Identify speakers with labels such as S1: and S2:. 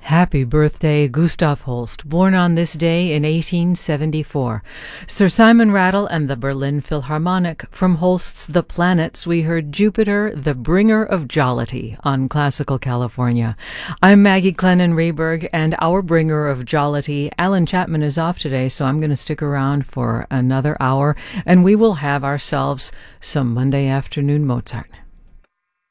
S1: Happy birthday, Gustav Holst, born on this day in 1874. Sir Simon Rattle and the Berlin Philharmonic. From Holst's The Planets, we heard Jupiter, the Bringer of Jollity on Classical California. I'm Maggie Clennon Rehberg, and our Bringer of Jollity, Alan Chapman, is off today, so I'm going to stick around for another hour, and we will have ourselves some Monday afternoon Mozart.